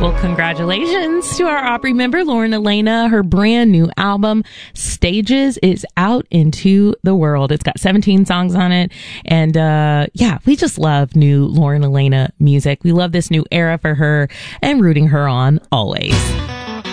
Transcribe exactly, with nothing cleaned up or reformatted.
Well, congratulations to our Opry member, Lauren Elena. Her brand new album, Stages, is out into the world. It's got seventeen songs on it. And uh yeah, we just love new Lauren Elena music. We love this new era for her and rooting her on always.